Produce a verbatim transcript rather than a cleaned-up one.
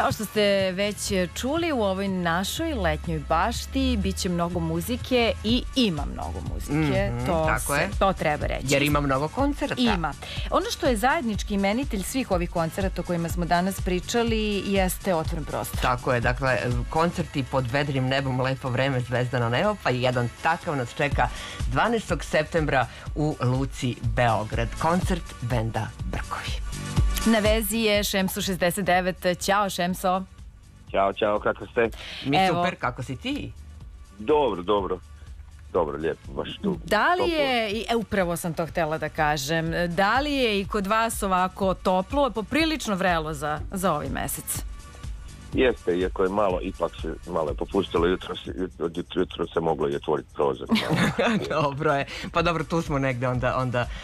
Kao što ste već čuli, u ovoj našoj letnjoj bašti biće mnogo muzike i ima mnogo muzike. Mm-hmm, to, tako se, je. to treba reći. Jer ima mnogo koncerta. Ima. Ono što je zajednički imenitelj svih ovih koncerta o kojima smo danas pričali jeste otvoren prostor. Tako je, dakle, koncerti pod vedrim nebom, lepo vreme, zvezdano nebo, pa i jedan takav nas čeka dvanaestog septembra u Luci Beograd. Koncert benda Brkovi. Na vezi je Šemso šezdeset devet. Ćao Šemso. Ćao, ćao, kako ste? Mi Evo. super, kako si ti? Dobro, dobro. Dobro, lijepo, baš tu. Da li toplo. je, i, e, upravo sam to htjela da kažem, da li je i kod vas ovako toplo, poprilično vrelo za, za ovaj mesec? Jeste, iako je malo, ipak se malo je popustilo, jutro, od jutro, jutro se moglo i otvoriti prozor. Dobro je, pa dobro, tu smo negde onda, onda